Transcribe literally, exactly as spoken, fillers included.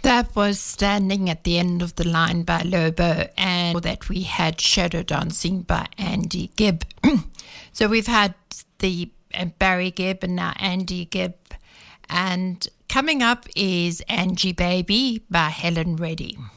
That was Standing at the End of the Line by Lobo, and that we had Shadow Dancing by Andy Gibb. So we've had the uh, Barry Gibb and now Andy Gibb. And coming up is Angie Baby by Helen Reddy.